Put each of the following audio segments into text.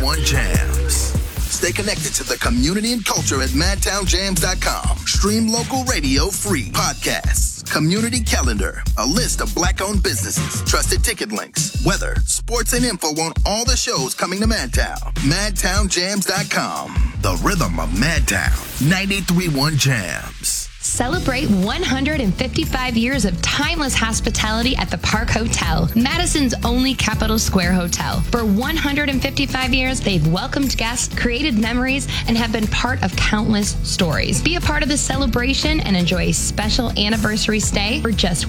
93.1 Jams. Stay connected to the community and culture at madtownjams.com. Stream local radio free. Podcasts, community calendar, a list of black-owned businesses, trusted ticket links, weather, sports, and info on all the shows coming to Madtown. madtownjams.com. The rhythm of Madtown. 93.1 Jams. Celebrate 155 years of timeless hospitality at the Park Hotel, Madison's only Capitol Square hotel. For 155 years, they've welcomed guests, created memories, and have been part of countless stories. Be a part of the celebration and enjoy a special anniversary stay for just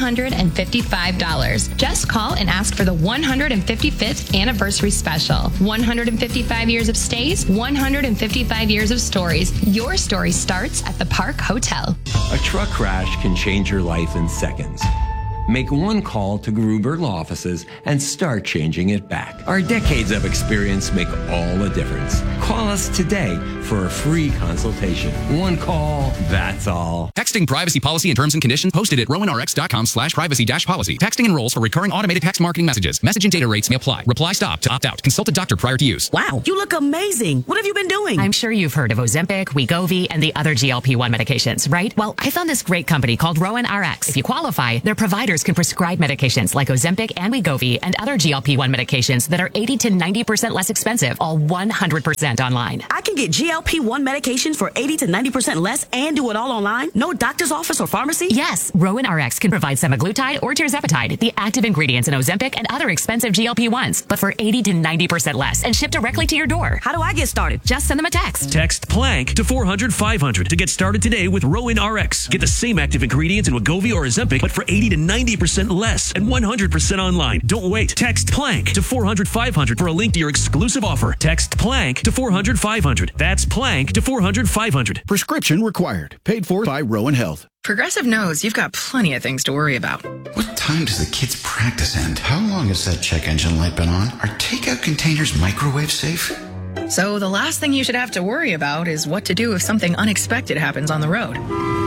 $155. Just call and ask for the 155th anniversary special. 155 years of stays, 155 years of stories. Your story starts at the Park Hotel. A truck crash can change your life in seconds. Make one call to Gruber Law Offices and start changing it back. Our decades of experience make all the difference. Call us today for a free consultation. One call, that's all. Texting privacy policy and terms and conditions posted at rowanrx.com/privacy-policy. Texting enrolls for recurring automated text marketing messages. Message and data rates may apply. Reply stop to opt out. Consult a doctor prior to use. Wow, you look amazing. What have you been doing? I'm sure you've heard of Ozempic, Wegovy, and the other GLP-1 medications, right? Well, I found this great company called Rowan RX. If you qualify, their providers can prescribe medications like Ozempic and Wegovy and other GLP-1 medications that are 80 to 90% less expensive, all 100% online. I can get GLP-1 medications for 80 to 90% less and do it all online? No doctor's office or pharmacy? Yes, Rowan RX can provide semaglutide or tirzepatide, the active ingredients in Ozempic and other expensive GLP-1s, but for 80 to 90% less and shipped directly to your door. How do I get started? Just send them a text. Text PLANK to 400-500 to get started today with Rowan RX. Get the same active ingredients in Wegovy or Ozempic, but for 80 to 90% less and 100% online. Don't wait. Text PLANK to 400-500 for a link to your exclusive offer. Text PLANK to 400-500. That's PLANK to 400-500. Prescription required. Paid for by Rowan Health. Progressive knows you've got plenty of things to worry about. What time does the kids' practice end? How long has that check engine light been on? Are takeout containers microwave safe? So the last thing you should have to worry about is what to do if something unexpected happens on the road.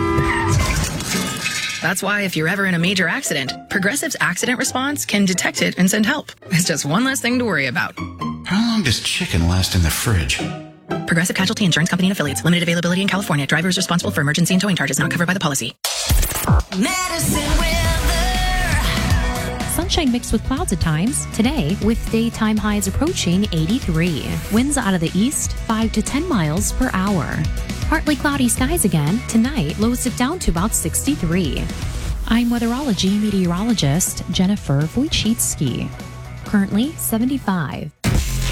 That's why if you're ever in a major accident, Progressive's accident response can detect it and send help. It's just one less thing to worry about. How long does chicken last in the fridge? Progressive Casualty Insurance Company and Affiliates. Limited availability in California. Driver is responsible for emergency and towing charges not covered by the policy. Madison weather. Sunshine mixed with clouds at times. Today, with daytime highs approaching 83. Winds out of the east, 5 to 10 miles per hour. Partly cloudy skies again. Tonight, lows dip down to about 63. I'm weatherology meteorologist Jennifer Wojcicki. Currently 75.